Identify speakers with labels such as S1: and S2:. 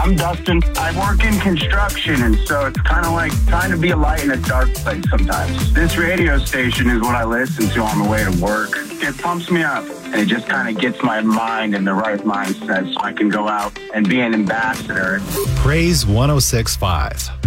S1: I'm Dustin. I work in construction, and so it's kind of like trying to be a light in a dark place sometimes. This radio station is what I listen to on the way to work. It pumps me up, and it just kind of gets my mind in the right mindset so I can go out and be an ambassador.
S2: Praise 106.5.